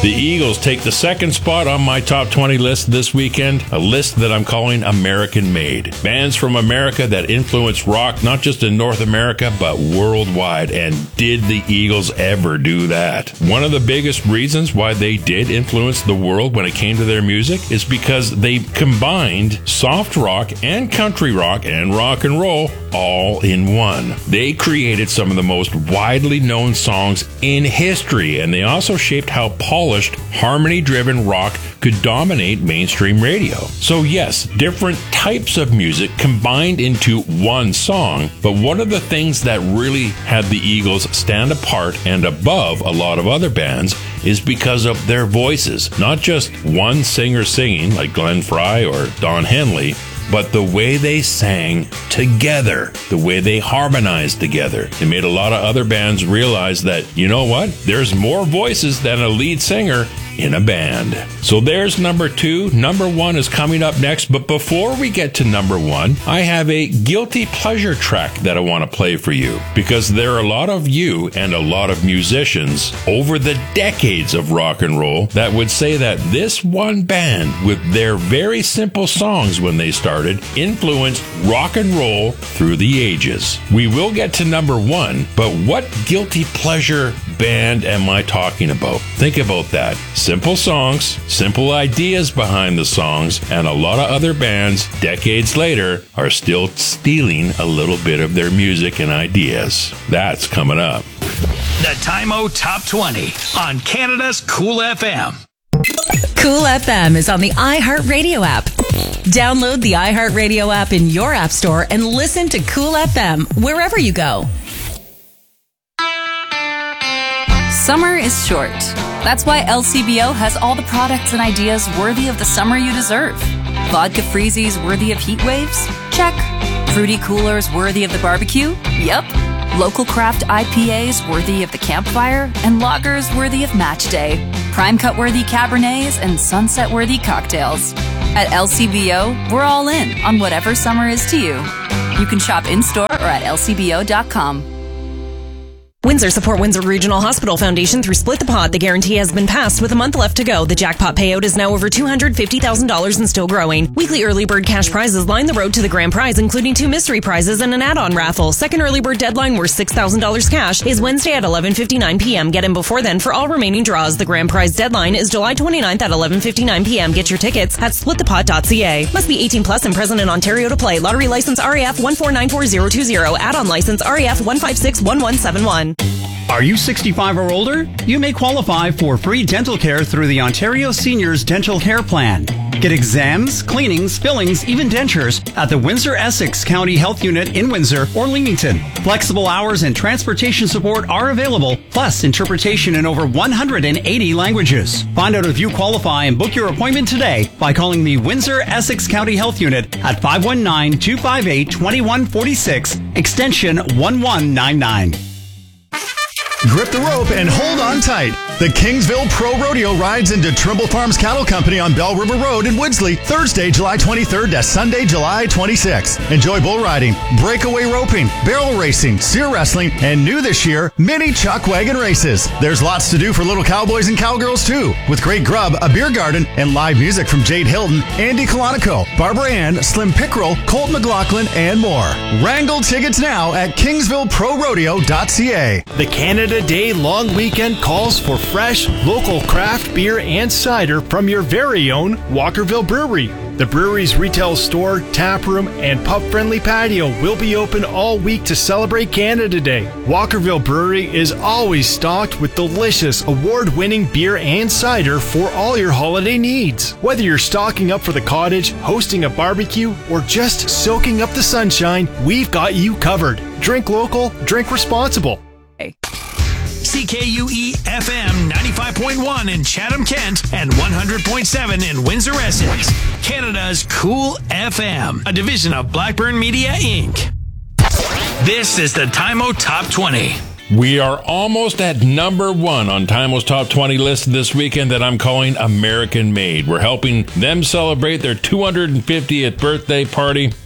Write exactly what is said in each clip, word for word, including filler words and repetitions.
The Eagles take the second spot on my top twenty list this weekend, a list that I'm calling American Made. Bands from America that influenced rock not just in North America, but worldwide. And did the Eagles ever do that? One of the biggest reasons why they did influence the world when it came to their music is because they combined soft rock and country rock and rock and roll all in one. They created some of the most widely known songs in history, and they also shaped how polished, harmony-driven rock could dominate mainstream radio. So yes, different types of music combined into one song, but one of the things that really had the Eagles stand apart and above a lot of other bands is because of their voices. Not just one singer singing like Glenn Frey or Don Henley, but the way they sang together, the way they harmonized together. It made a lot of other bands realize that, you know what? There's more voices than a lead singer in a band. So there's number two. Number one is coming up next. But before we get to number one, I have a guilty pleasure track that I want to play for you, because there are a lot of you and a lot of musicians over the decades of rock and roll that would say that this one band, with their very simple songs when they started, influenced rock and roll through the ages. We will get to number one, but what guilty pleasure band am I talking about? Think about that. Simple songs, simple ideas behind the songs, and a lot of other bands decades later are still stealing a little bit of their music and ideas. That's coming up. The Time-O Top twenty on Canada's Cool F M. Cool F M is on the iHeartRadio app. Download the iHeartRadio app in your app store and listen to Cool F M wherever you go. Summer is short. That's why L C B O has all the products and ideas worthy of the summer you deserve. Vodka freezies worthy of heat waves? Check. Fruity coolers worthy of the barbecue? Yep. Local craft I P As worthy of the campfire? And lagers worthy of match day. Prime cut worthy Cabernets and sunset worthy cocktails. At L C B O, we're all in on whatever summer is to you. You can shop in-store or at L C B O dot com. Windsor support Windsor Regional Hospital Foundation through Split the Pot. The guarantee has been passed with a month left to go. The jackpot payout is now over two hundred fifty thousand dollars and still growing. Weekly early bird cash prizes line the road to the grand prize, including two mystery prizes and an add-on raffle. Second early bird deadline worth six thousand dollars cash is Wednesday at eleven fifty-nine p.m. Get in before then for all remaining draws. The grand prize deadline is July twenty-ninth at eleven fifty-nine p.m. Get your tickets at split the pot dot c a. Must be eighteen plus and present in Ontario to play. Lottery license R A F one four nine four zero two zero. Add-on license R A F one five six one one seven one. Are you sixty-five or older? You may qualify for free dental care through the Ontario Seniors Dental Care Plan. Get exams, cleanings, fillings, even dentures at the Windsor-Essex County Health Unit in Windsor or Leamington. Flexible hours and transportation support are available, plus interpretation in over one hundred eighty languages. Find out if you qualify and book your appointment today by calling the Windsor-Essex County Health Unit at five one nine, two five eight, two one four six, extension one one nine nine. Grip the rope and hold on tight. The Kingsville Pro Rodeo rides into Trimble Farms Cattle Company on Bell River Road in Woodsley, Thursday, July twenty-third to Sunday, July twenty-sixth. Enjoy bull riding, breakaway roping, barrel racing, steer wrestling, and new this year, mini chuck wagon races. There's lots to do for little cowboys and cowgirls too, with great grub, a beer garden, and live music from Jade Hilton, Andy Colonico, Barbara Ann, Slim Pickrell, Colt McLaughlin, and more. Wrangle tickets now at kingsville pro rodeo dot c a. The Canada Day long weekend calls for fresh, local craft beer and cider from your very own Walkerville Brewery. The brewery's retail store, tap room, and pub-friendly patio will be open all week to celebrate Canada Day. Walkerville Brewery is always stocked with delicious, award-winning beer and cider for all your holiday needs. Whether you're stocking up for the cottage, hosting a barbecue, or just soaking up the sunshine, we've got you covered. Drink local, drink responsible. C K U E F M ninety-five point one in Chatham-Kent and one hundred point seven in Windsor-Essex. Canada's Cool F M, a division of Blackburn Media, Incorporated. This is the Time-O Top twenty. We are almost at number one on Time-O's Top twenty list this weekend that I'm calling American Made. We're helping them celebrate their two hundred fiftieth birthday party.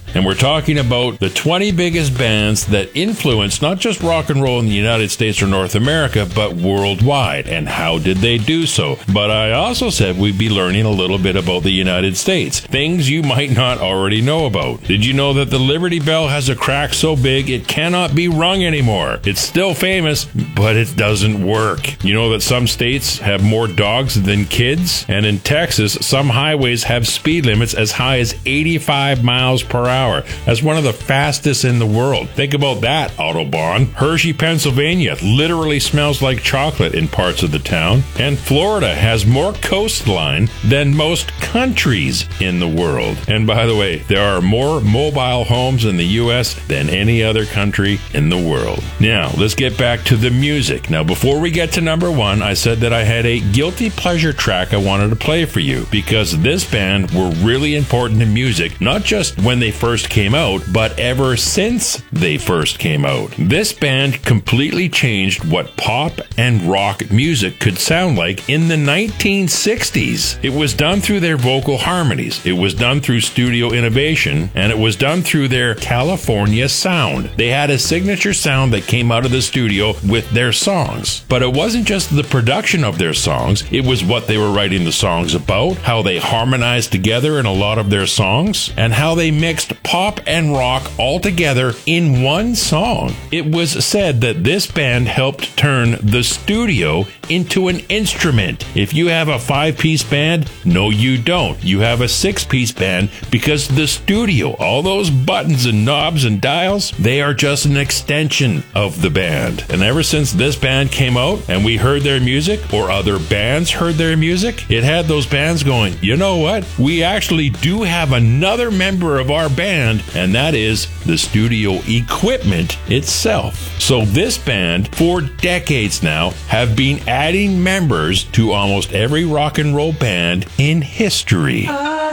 And we're talking about the twenty biggest bands that influenced not just rock and roll in the United States or North America, but worldwide. And how did they do so? But I also said we'd be learning a little bit about the United States. Things you might not already know about. Did you know that the Liberty Bell has a crack so big it cannot be rung anymore? It's still famous, but it doesn't work. You know that some states have more dogs than kids? And in Texas, some highways have speed limits as high as eighty-five miles per hour. That's one of the fastest in the world. Think about that, Autobahn. Hershey, Pennsylvania literally smells like chocolate in parts of the town. And Florida has more coastline than most countries in the world. And by the way, there are more mobile homes in the U S than any other country in the world. Now, let's get back to the music. Now, before we get to number one, I said that I had a guilty pleasure track I wanted to play for you because this band were really important to music, not just when they first came out, but ever since they first came out. This band completely changed what pop and rock music could sound like in the nineteen sixties. It was done through their vocal harmonies, it was done through studio innovation, and it was done through their California sound. They had a signature sound that came out of the studio with their songs. But it wasn't just the production of their songs, it was what they were writing the songs about, how they harmonized together in a lot of their songs, and how they mixed pop and rock all together in one song. It was said that this band helped turn the studio into an instrument. If you have a five-piece band, no you don't. You have a six-piece band because the studio, all those buttons and knobs and dials, they are just an extension of the band. And ever since this band came out and we heard their music, or other bands heard their music, it had those bands going, you know what? We actually do have another member of our band, and that is the studio equipment itself. So this band, for decades now, have been adding members to almost every rock and roll band in history.